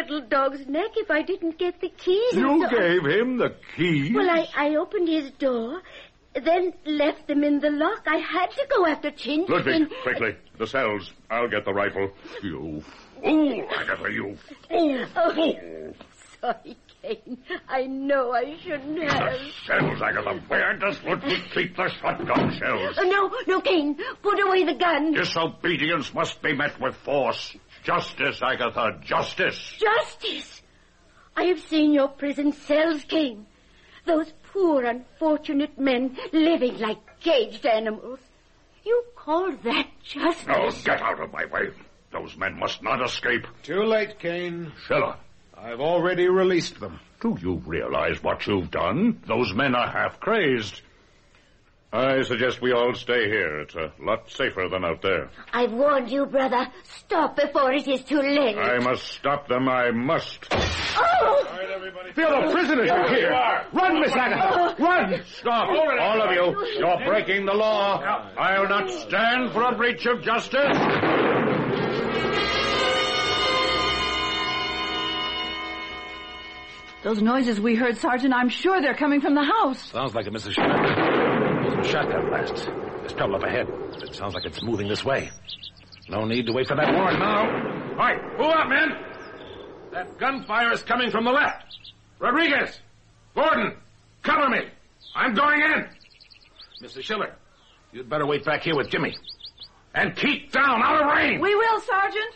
little dog's neck if I didn't get the keys. You gave him the keys? Well, I opened his door, then left them in the lock. I had to go after Chin. Ludwig, quickly. The cells. I'll get the rifle. You fool, Agatha, you fool. Fool. Sorry, Kane. I know I shouldn't have. The shells, Agatha. Where does Ludwig keep the shotgun shells? No, Kane. Put away the gun. Disobedience must be met with force. Justice, Agatha, justice. Justice? I have seen your prison cells, Kane. Those poor, unfortunate men living like caged animals. You call that justice? No, get out of my way. Those men must not escape. Too late, Kane. Schiller. I've already released them. Do you realize what you've done? Those men are half crazed. I suggest we all stay here. It's a lot safer than out there. I've warned you, brother. Stop before it is too late. I must stop them. I must. Oh! All right, everybody. Feel the prisoners are here. Run, Miss Agatha. Run. Stop. All of you. You're breaking the law. I'll not stand for a breach of justice. Those noises we heard, Sergeant, I'm sure they're coming from the house. Sounds like it, Mrs. Schiller. Those were shotgun blasts. There's trouble up ahead. It sounds like it's moving this way. No need to wait for that warrant now. All right, move up, men. That gunfire is coming from the left. Rodriguez, Gordon, cover me. I'm going in. Mrs. Schiller, you'd better wait back here with Jimmy. And keep down, out of range. We will, Sergeant.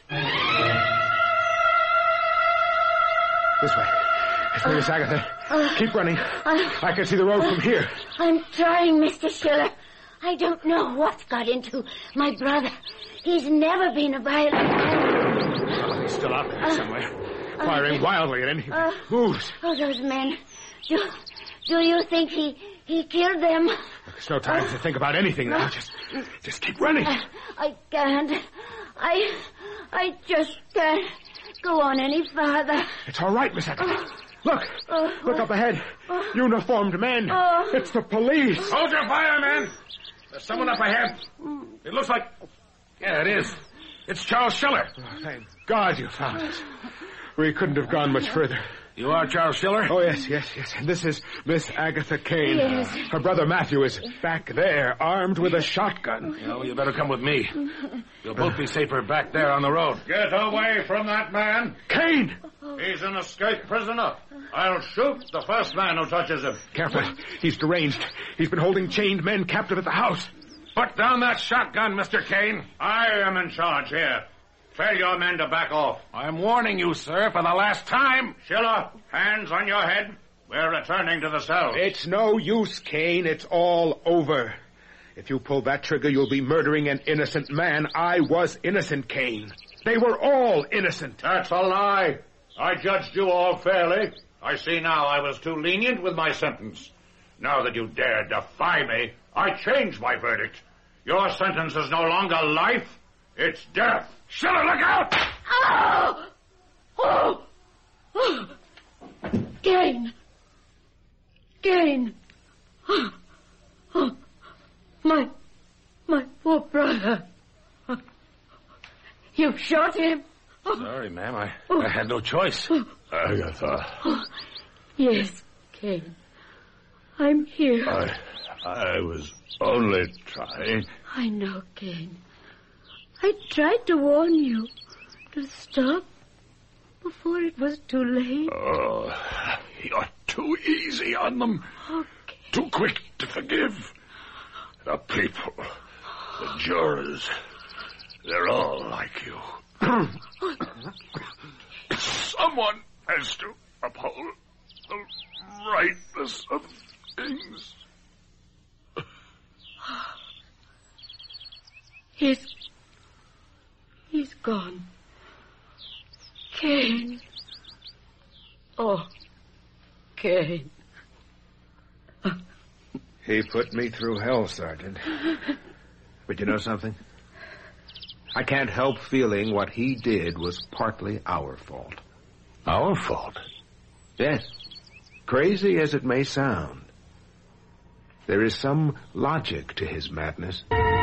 This way. Miss Agatha, keep running. I can see the road from here. I'm trying, Mr. Schiller. I don't know what's got into my brother. He's never been a violent man. He's still out there somewhere, firing wildly at anything that moves. Oh, those men. Do you think he killed them? There's no time to think about anything now. Just keep running. I can't. I just can't go on any farther. It's all right, Miss Agatha. Look up ahead. Uniformed men. It's the police. Hold your fire, men. There's someone up ahead. It looks like... Yeah, it is. It's Charles Schiller. Oh, thank God you found us. We couldn't have gone much further. You are Charles Schiller? Oh, yes. And this is Miss Agatha Kane. Yes. Her brother Matthew is back there, armed with a shotgun. Well, you better come with me. You'll both be safer back there on the road. Get away from that man. Kane! He's an escaped prisoner. I'll shoot the first man who touches him. Careful. He's deranged. He's been holding chained men captive at the house. Put down that shotgun, Mr. Kane. I am in charge here. Tell your men to back off. I'm warning you, sir, for the last time. Schiller, hands on your head. We're returning to the cell. It's no use, Kane. It's all over. If you pull that trigger, you'll be murdering an innocent man. I was innocent, Kane. They were all innocent. That's a lie. I judged you all fairly. I see now I was too lenient with my sentence. Now that you dare defy me, I change my verdict. Your sentence is no longer life, it's death. Schiller, look out! Oh! Kane! Oh, my poor brother. You've shot him. Sorry, ma'am. I had no choice. Agatha. Yes, Kane. I'm here. I was only trying. I know, Kane. I tried to warn you to stop before it was too late. Oh, you're too easy on them. Okay. Too quick to forgive. The people, the jurors, they're all like you. Someone has to uphold the rightness of things. He's gone. Kane. Oh, Kane. He put me through hell, Sergeant. But you know something? I can't help feeling what he did was partly our fault. Our fault? Yes. Crazy as it may sound, there is some logic to his madness.